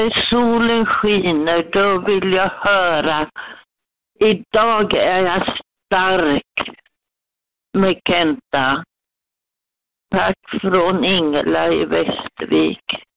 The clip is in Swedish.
solen skiner, då vill jag höra. Idag är jag stark med Kenta. Tack från Ingela i Västervik.